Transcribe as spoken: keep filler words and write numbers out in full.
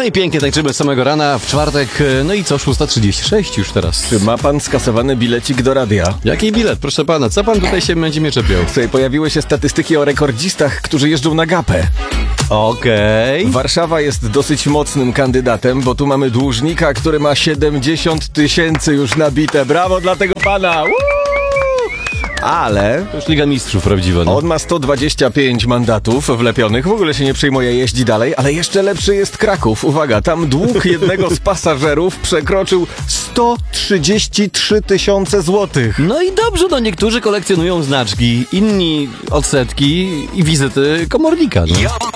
i pięknie tańczymy z samego rana w czwartek. No i co, szósta trzydzieści sześć już teraz. Czy ma pan skasowany bilecik do radia? Jaki bilet, proszę pana? Co pan tutaj się będzie mnie czepiał? Tutaj pojawiły się statystyki o rekordzistach, którzy jeżdżą na gapę. Okej. Okay. Warszawa jest dosyć mocnym kandydatem, bo tu mamy dłużnika, który ma siedemdziesiąt tysięcy już nabite. Brawo dla tego pana! Woo! Ale To już Liga Mistrzów prawdziwa, no. on ma sto dwadzieścia pięć mandatów wlepionych, w ogóle się nie przejmuje, jeździ dalej, ale jeszcze lepszy jest Kraków. Uwaga, tam dług jednego z pasażerów przekroczył sto trzydzieści trzy tysiące złotych. No i dobrze, no niektórzy kolekcjonują znaczki, inni odsetki i wizyty komornika, no.